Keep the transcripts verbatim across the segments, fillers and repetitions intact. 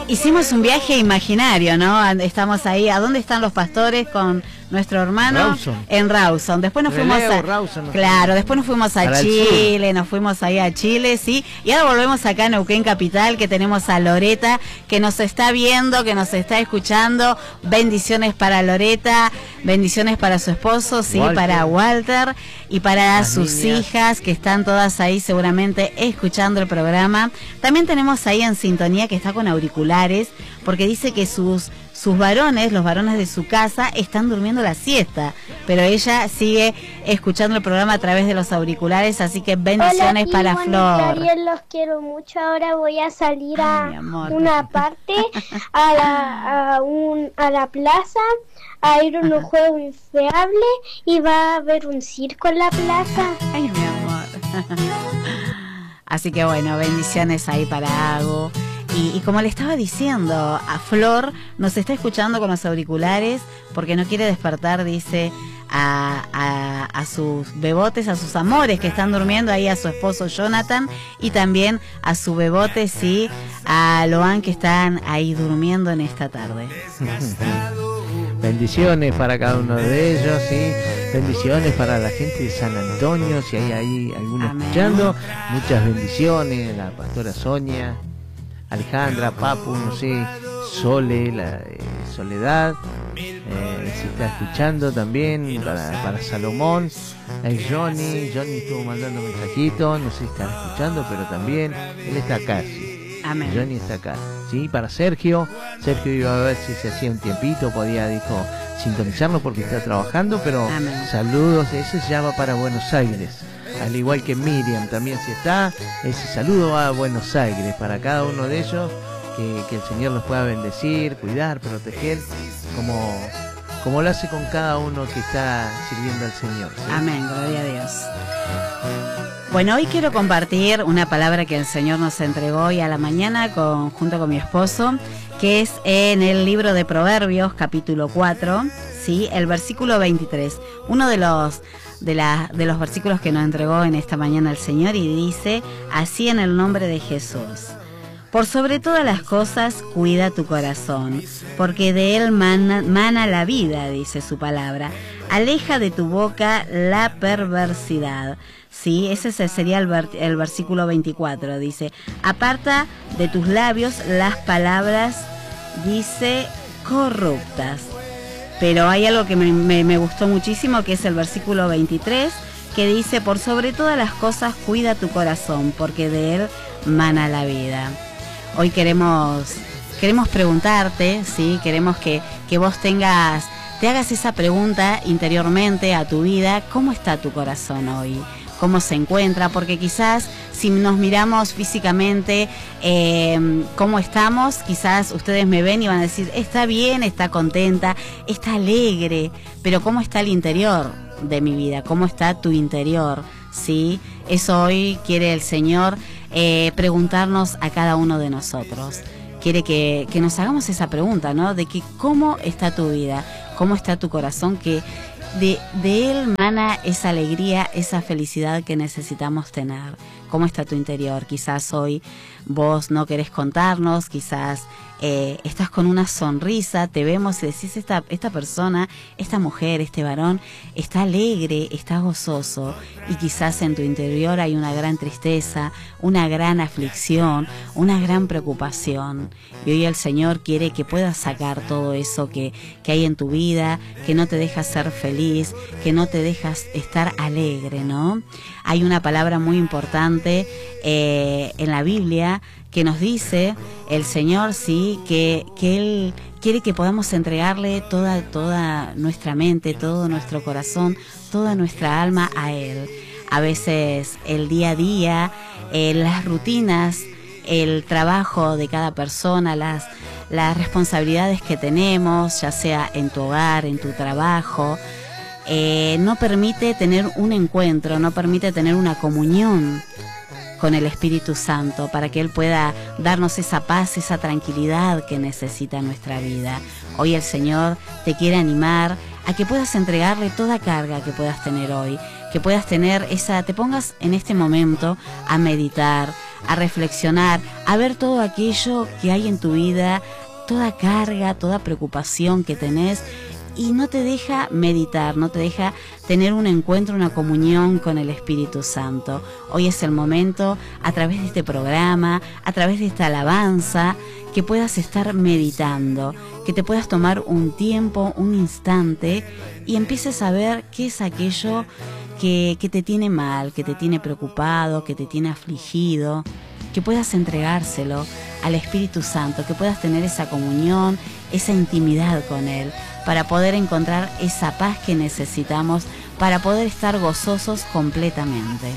Hicimos un viaje imaginario, ¿no? Estamos ahí, ¿a dónde están los pastores con nuestro hermano? Rawson. En Rawson. Después nos Releo, fuimos a Rawson, no Claro, después nos fuimos a Para el Chile, nos fuimos ahí a Chile, sí. Y ahora volvemos acá a Neuquén Capital, que tenemos a Loreta, que nos está viendo, que nos está escuchando. Bendiciones para Loreta, bendiciones para su esposo, sí, Walter. para Walter y para Las sus niñas. hijas, que están todas ahí seguramente escuchando el programa. También tenemos ahí en sintonía, que está con auriculares, porque dice que sus sus varones, los varones de su casa, están durmiendo la siesta, pero ella sigue escuchando el programa a través de los auriculares, así que bendiciones Hola, para Ivonne y Flor. Ariel, los quiero mucho. Ahora voy a salir a Ay, mi amor. una parte, a la, a, un, a la plaza, a ir a un juego inflable y va a haber un circo en la plaza. Ay, mi amor. Así que bueno, bendiciones ahí para Ago. Y, y como le estaba diciendo, a Flor nos está escuchando con los auriculares porque no quiere despertar, dice, a, a, a sus bebotes, a sus amores que están durmiendo, ahí a su esposo Jonathan, y también a su bebote, sí, a Loan, que están ahí durmiendo en esta tarde. Bendiciones para cada uno de ellos, sí. Bendiciones para la gente de San Antonio, si hay ahí alguno Amén. escuchando. Muchas bendiciones, la pastora Sonia, Alejandra, Papu, no sé, Sole, la eh, Soledad, eh, si está escuchando también, para, para Salomón, eh, Johnny, Johnny estuvo mandando mensajitos, no sé si estará escuchando, pero también él está acá, sí. Amén. Johnny está acá, sí, para Sergio, Sergio iba a ver si se hacía un tiempito, podía, dijo, sintonizarnos porque está trabajando, pero Amén. saludos, ese se llama para Buenos Aires. Al igual que Miriam también, si está, ese saludo va a Buenos Aires para cada uno de ellos, que, que el Señor los pueda bendecir, cuidar, proteger, como, como lo hace con cada uno que está sirviendo al Señor, ¿sí? Amén, gloria a Dios. Bueno, hoy quiero compartir una palabra que el Señor nos entregó hoy a la mañana con, junto con mi esposo, que es en el libro de Proverbios, capítulo cuatro, ¿sí? El versículo veintitrés, uno de los... De, la, de los versículos que nos entregó en esta mañana el Señor, y dice así en el nombre de Jesús: por sobre todas las cosas cuida tu corazón, porque de él mana, mana la vida, dice su palabra. Aleja de tu boca la perversidad. Sí, ese sería el, ver, el versículo veinticuatro, dice: aparta de tus labios las palabras, dice, corruptas. Pero hay algo que me, me, me gustó muchísimo, que es el versículo veintitrés, que dice: por sobre todas las cosas cuida tu corazón, porque de él mana la vida. Hoy queremos queremos preguntarte, ¿sí? Queremos que, que vos tengas, te hagas esa pregunta interiormente a tu vida: ¿cómo está tu corazón hoy? ¿Cómo se encuentra? Porque quizás si nos miramos físicamente eh, cómo estamos, quizás ustedes me ven y van a decir: está bien, está contenta, está alegre, pero ¿cómo está el interior de mi vida? ¿Cómo está tu interior? ¿Sí? Eso hoy quiere el Señor eh, preguntarnos a cada uno de nosotros. Quiere que, que nos hagamos esa pregunta, ¿no? De que cómo está tu vida, cómo está tu corazón, que de, de él mana esa alegría, esa felicidad que necesitamos tener. ¿Cómo está tu interior? Quizás hoy vos no querés contarnos, quizás eh, estás con una sonrisa, te vemos y decís: esta, esta persona, esta mujer, este varón, está alegre, está gozoso, y quizás en tu interior hay una gran tristeza, una gran aflicción, una gran preocupación. Y hoy el Señor quiere que puedas sacar todo eso que, que hay en tu vida, que no te deja ser feliz, que no te dejas estar alegre, ¿no? Hay una palabra muy importante eh, en la Biblia que nos dice el Señor, sí, que, que Él quiere que podamos entregarle toda, toda nuestra mente, todo nuestro corazón, toda nuestra alma a Él. A veces el día a día, eh, las rutinas, el trabajo de cada persona, las, las responsabilidades que tenemos, ya sea en tu hogar, en tu trabajo, eh, no permite tener un encuentro, no permite tener una comunión con el Espíritu Santo, para que Él pueda darnos esa paz, esa tranquilidad que necesita nuestra vida. Hoy el Señor te quiere animar a que puedas entregarle toda carga que puedas tener hoy, que puedas tener esa, te pongas en este momento a meditar, a reflexionar, a ver todo aquello que hay en tu vida, toda carga, toda preocupación que tenés, y no te deja meditar, no te deja tener un encuentro, una comunión con el Espíritu Santo. Hoy es el momento, a través de este programa, a través de esta alabanza, que puedas estar meditando, que te puedas tomar un tiempo, un instante, y empieces a ver qué es aquello que, que te tiene mal, que te tiene preocupado, que te tiene afligido, que puedas entregárselo al Espíritu Santo, que puedas tener esa comunión, esa intimidad con Él, para poder encontrar esa paz que necesitamos, para poder estar gozosos completamente.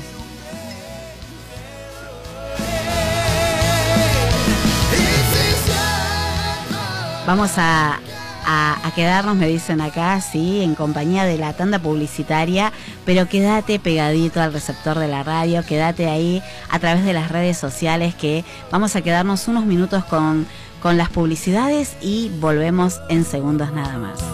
Vamos a, a, a quedarnos, me dicen acá, sí, en compañía de la tanda publicitaria, pero quédate pegadito al receptor de la radio, quédate ahí a través de las redes sociales, que vamos a quedarnos unos minutos con, con las publicidades y volvemos en segundos nada más.